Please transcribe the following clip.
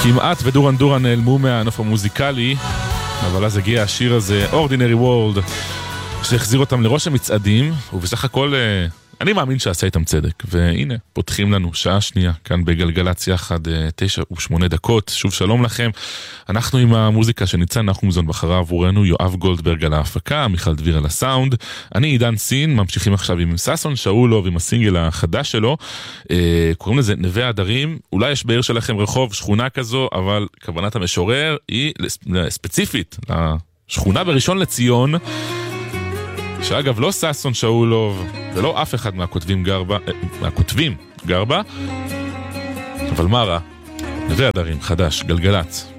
כמעט ודורן דורן נעלמו מהנוף המוזיקלי, אבל אז הגיע השיר הזה, Ordinary World, שהחזיר אותם לראש המצעדים, ובסך הכל אני מאמין שעשה איתם צדק. והנה, פותחים לנו שעה שנייה כאן בגלגלצ יחד, 9:08. שוב שלום לכם. אנחנו עם המוזיקה שניצן נחומזון בחרה עבורנו, יואב גולדברג על ההפקה, מיכל דביר על הסאונד. אני עידן סין, ממשיכים עכשיו עם ששון שאולוב, עם הסינגל החדש שלו. קוראים לזה נווה הדרים. אולי יש בעיר שלכם רחוב, שכונה כזו, אבל כוונת המשורר היא ספציפית לשכונה בראשון לציון, שאגב לא ששון שאולוב ולא אף אחד מהכותבים גר בה, אבל מה רע? נווה הדרים חדש, גלגלצ.